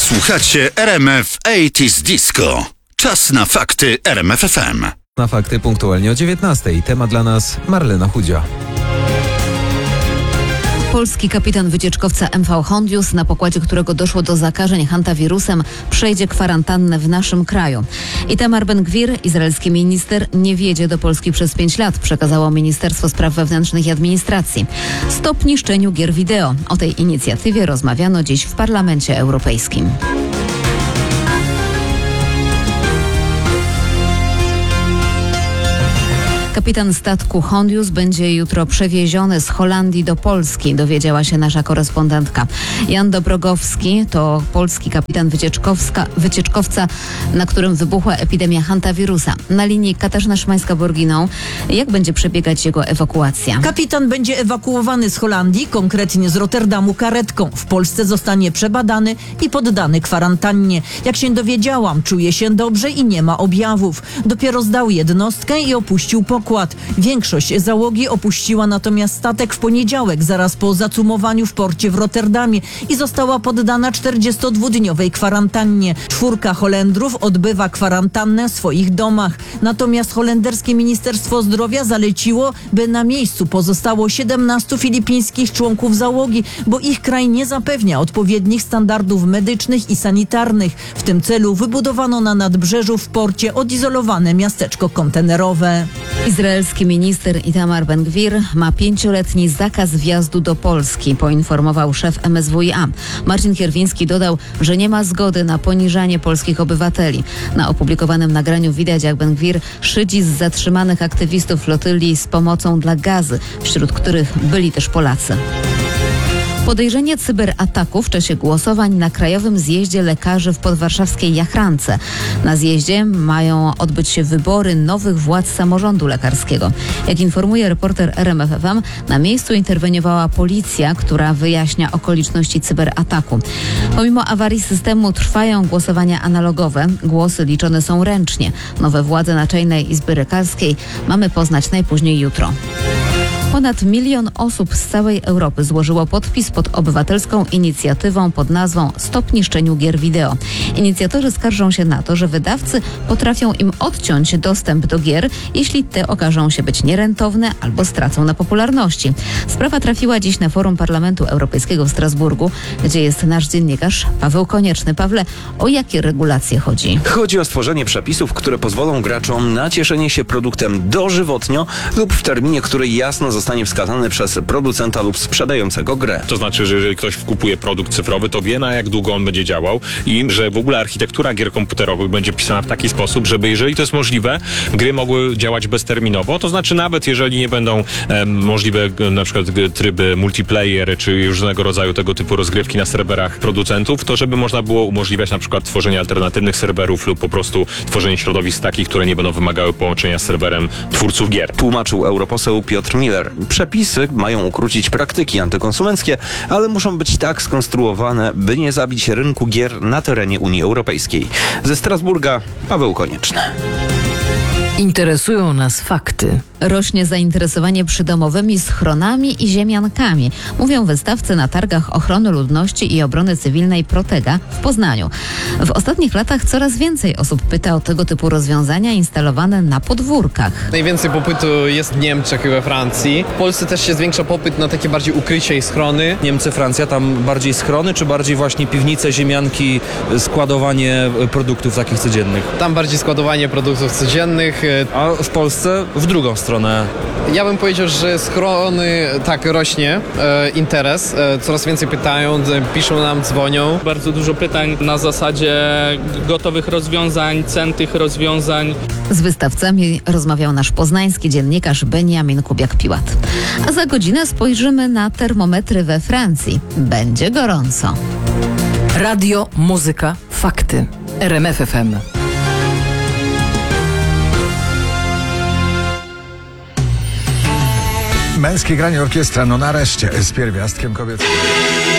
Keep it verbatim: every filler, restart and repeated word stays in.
Słuchacie R M F osiemdziesiąt Disco. Czas na fakty R M F F M. Na fakty punktualnie o dziewiętnastej. Temat dla nas Marlena Chudzia. Polski kapitan wycieczkowca M V Hondius, na pokładzie którego doszło do zakażeń hantawirusem, przejdzie kwarantannę w naszym kraju. Itamar Ben-Gvir, izraelski minister, nie wjedzie do Polski przez pięć lat, przekazało Ministerstwo Spraw Wewnętrznych i Administracji. Stop niszczeniu gier wideo. O tej inicjatywie rozmawiano dziś w Parlamencie Europejskim. Kapitan statku Hondius będzie jutro przewieziony z Holandii do Polski, dowiedziała się nasza korespondentka. Jan Dobrogowski to polski kapitan wycieczkowca, na którym wybuchła epidemia hantawirusa. Na linii Katarzyna Szymańska-Borginą. Jak będzie przebiegać jego ewakuacja? Kapitan będzie ewakuowany z Holandii, konkretnie z Rotterdamu karetką. W Polsce zostanie przebadany i poddany kwarantannie. Jak się dowiedziałam, czuje się dobrze i nie ma objawów. Dopiero zdał jednostkę i opuścił pokład. Większość załogi opuściła natomiast statek w poniedziałek, zaraz po zacumowaniu w porcie w Rotterdamie i została poddana czterdziestodwudniowej kwarantannie. Czwórka Holendrów odbywa kwarantannę w swoich domach. Natomiast holenderskie Ministerstwo Zdrowia zaleciło, by na miejscu pozostało siedemnastu filipińskich członków załogi, bo ich kraj nie zapewnia odpowiednich standardów medycznych i sanitarnych. W tym celu wybudowano na nadbrzeżu w porcie odizolowane miasteczko kontenerowe. Izraelski minister Itamar Ben-Gvir ma pięcioletni zakaz wjazdu do Polski, poinformował szef M S W i A. Marcin Kierwiński dodał, że nie ma zgody na poniżanie polskich obywateli. Na opublikowanym nagraniu widać, jak Ben-Gvir szydzi z zatrzymanych aktywistów flotyli z pomocą dla gazy, wśród których byli też Polacy. Podejrzenie cyberataku w czasie głosowań na Krajowym Zjeździe Lekarzy w podwarszawskiej Jachrance. Na zjeździe mają odbyć się wybory nowych władz samorządu lekarskiego. Jak informuje reporter R M F F M, na miejscu interweniowała policja, która wyjaśnia okoliczności cyberataku. Pomimo awarii systemu trwają głosowania analogowe. Głosy liczone są ręcznie. Nowe władze Naczelnej Izby Lekarskiej mamy poznać najpóźniej jutro. Ponad milion osób z całej Europy złożyło podpis pod obywatelską inicjatywą pod nazwą Stop niszczeniu gier wideo. Inicjatorzy skarżą się na to, że wydawcy potrafią im odciąć dostęp do gier, jeśli te okażą się być nierentowne albo stracą na popularności. Sprawa trafiła dziś na forum Parlamentu Europejskiego w Strasburgu, gdzie jest nasz dziennikarz Paweł Konieczny. Pawle, o jakie regulacje chodzi? Chodzi o stworzenie przepisów, które pozwolą graczom na cieszenie się produktem dożywotnio lub w terminie, który jasno zostanie wskazany przez producenta lub sprzedającego grę. To znaczy, że jeżeli ktoś kupuje produkt cyfrowy, to wie, na jak długo on będzie działał i że w ogóle architektura gier komputerowych będzie pisana w taki sposób, żeby jeżeli to jest możliwe, gry mogły działać bezterminowo. To znaczy nawet jeżeli nie będą e, możliwe na przykład tryby multiplayer czy różnego rodzaju tego typu rozgrywki na serwerach producentów, to żeby można było umożliwiać na przykład tworzenie alternatywnych serwerów lub po prostu tworzenie środowisk takich, które nie będą wymagały połączenia z serwerem twórców gier. Tłumaczył europoseł Piotr Miller. Przepisy mają ukrócić praktyki antykonsumenckie, ale muszą być tak skonstruowane, by nie zabić rynku gier na terenie Unii Europejskiej. Ze Strasburga Paweł Konieczny. Interesują nas fakty. Rośnie zainteresowanie przydomowymi schronami i ziemiankami, mówią wystawcy na targach ochrony ludności i obrony cywilnej Protega w Poznaniu. W ostatnich latach coraz więcej osób pyta o tego typu rozwiązania instalowane na podwórkach. Najwięcej popytu jest w Niemczech i we Francji. W Polsce też się zwiększa popyt na takie bardziej ukrycie i schrony. Niemcy, Francja, tam bardziej schrony, czy bardziej właśnie piwnice, ziemianki, składowanie produktów takich codziennych? Tam bardziej składowanie produktów codziennych. A w Polsce w drugą stronę. Ja bym powiedział, że schrony tak rośnie e, interes. E, coraz więcej pytają, e, piszą nam, dzwonią. Bardzo dużo pytań na zasadzie gotowych rozwiązań, cen tych rozwiązań. Z wystawcami rozmawiał nasz poznański dziennikarz Beniamin Kubiak-Piłat. A za godzinę spojrzymy na termometry we Francji. Będzie gorąco. Radio, muzyka, fakty. R M F F M. Męskie granie orkiestra, no nareszcie, z pierwiastkiem kobiecym.